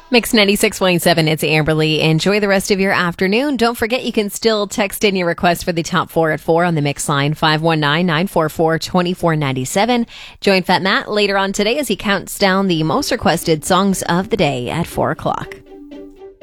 Mix 96.7, it's Amberly. Enjoy the rest of your afternoon. Don't forget you can still text in your request for the top 4 at 4 on the Mix line, 519-944-2497. Join Fat Matt later on today as he counts down the most requested songs of the day at 4 o'clock.